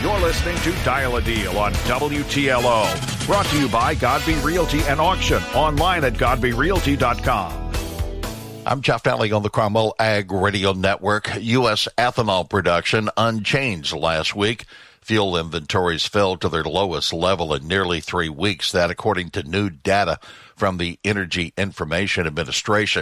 You're listening to Dial a Deal on WTLO. Brought to you by Godby Realty and Auction. Online at GodbyRealty.com. I'm Jeff Daly on the Cromwell Ag Radio Network. U.S. ethanol production unchanged last week. Fuel inventories fell to their lowest level in nearly 3 weeks. That according to new data from the Energy Information Administration.